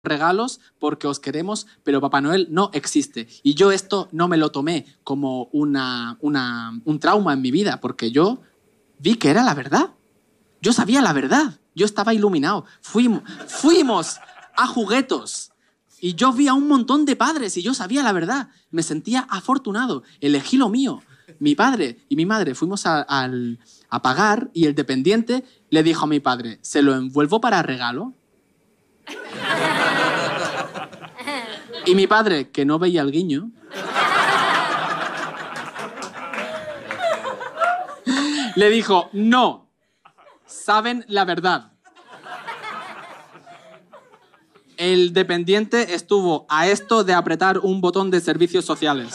regalos porque os queremos, pero Papá Noel no existe. Y yo esto no me lo tomé como un trauma en mi vida, porque yo vi que era la verdad. Yo sabía la verdad. Yo estaba iluminado. Fuimos a Juguetos y yo vi a un montón de padres y yo sabía la verdad. Me sentía afortunado. Elegí lo mío. Mi padre y mi madre fuimos a pagar y el dependiente le dijo a mi padre, ¿se lo envuelvo para regalo? Y mi padre, que no veía el guiño, le dijo, no, saben la verdad. El dependiente estuvo a esto de apretar un botón de servicios sociales.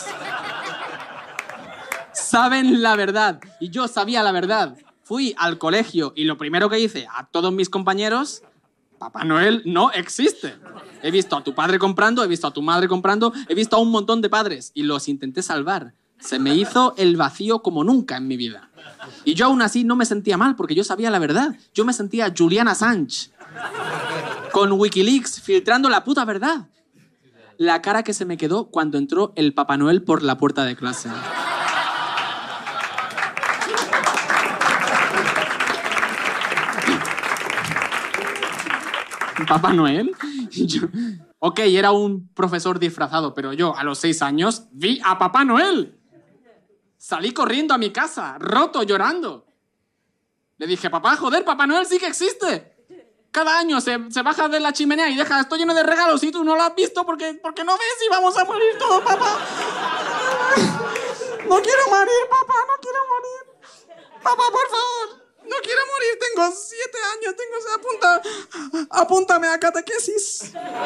Saben la verdad. Y yo sabía la verdad. Fui al colegio y lo primero que hice a todos mis compañeros, Papá Noel no existe. He visto a tu padre comprando, he visto a tu madre comprando, he visto a un montón de padres y los intenté salvar. Se me hizo el vacío como nunca en mi vida. Y yo aún así no me sentía mal porque yo sabía la verdad. Yo me sentía Julian Assange con Wikileaks filtrando la puta verdad. La cara que se me quedó cuando entró el Papá Noel por la puerta de clase. ¿Papá Noel? Ok, era un profesor disfrazado, pero yo a los 6 años vi a Papá Noel. Salí corriendo a mi casa, roto, llorando. Le dije, papá, joder, Papá Noel sí que existe. Cada año se baja de la chimenea y deja esto lleno de regalos y tú no lo has visto porque no ves y vamos a morir todos, papá. No quiero morir, papá, no quiero morir. Papá, por favor. No quiero morir, tengo 7 años, apúntame a catequesis.